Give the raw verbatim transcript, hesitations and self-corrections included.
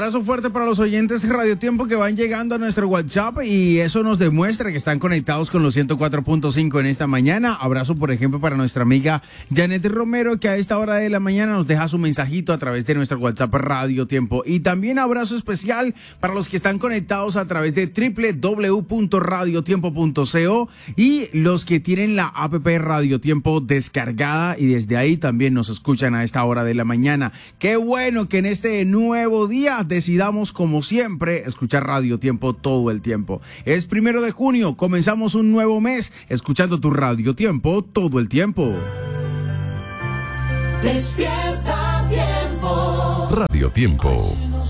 abrazo fuerte para los oyentes de Radio Tiempo que van llegando a nuestro WhatsApp y eso nos demuestra que están conectados con los ciento cuatro punto cinco en esta mañana. Abrazo, por ejemplo, para nuestra amiga Janet Romero, que a esta hora de la mañana nos deja su mensajito a través de nuestro WhatsApp Radio Tiempo. Y también abrazo especial para los que están conectados a través de doble u doble u doble u punto radio tiempo punto co y los que tienen la app Radio Tiempo descargada y desde ahí también nos escuchan a esta hora de la mañana. Qué bueno que en este nuevo día decidamos, como siempre, escuchar Radio Tiempo todo el tiempo. Es primero de junio, comenzamos un nuevo mes escuchando tu Radio Tiempo todo el tiempo. Despierta Tiempo. Radio Tiempo.